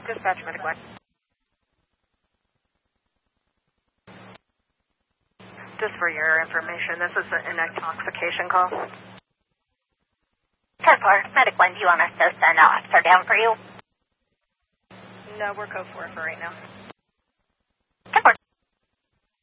Dispatch Medic 1. Just for your information, this is an intoxication call. 10-4, Medic 1, do you want us to send an officer down for you? No, we're code 4 for right now.